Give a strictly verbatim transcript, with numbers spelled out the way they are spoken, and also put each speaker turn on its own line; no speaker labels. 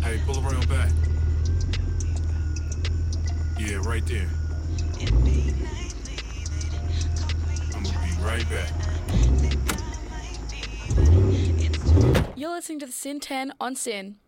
Hey, pull around back. Yeah, right there. I'm gonna be right back.
You're listening to the Sin ten on Sin.